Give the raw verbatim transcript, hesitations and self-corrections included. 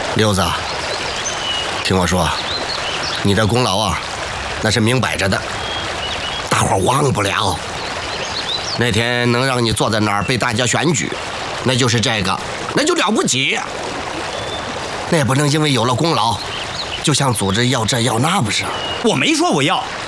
六子，听我说，你的功劳啊，那是明摆着的，大伙儿忘不了。那天能让你坐在那儿被大家选举，那就是这个，那就了不起。那也不能因为有了功劳，就向组织要这要那，不是？ 我没说我要，